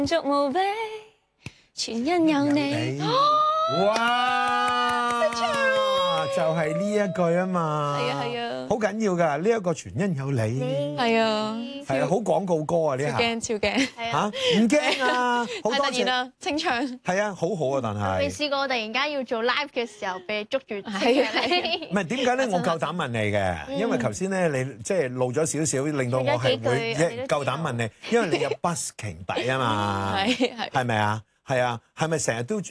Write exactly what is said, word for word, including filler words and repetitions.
足無比，全因有你。 哇！就係呢一句啊嘛。 係啊係啊， 好緊要㗎，呢一個全因有你。 係啊， 係啊，好廣告歌啊呢下。 超驚超驚。 嚇唔驚啊！好多謝。 太突然啦，清唱。 係啊，好好啊，但係。 未試過突然間要做 live 嘅時候，被捉住。 係啊係唔係點解咧？我夠膽問你嘅，因為頭先咧你即係露咗少少，令到我係會一夠膽問你，因為你有 busking 底啊嘛。 係係。 係咪啊？係啊，係咪成日都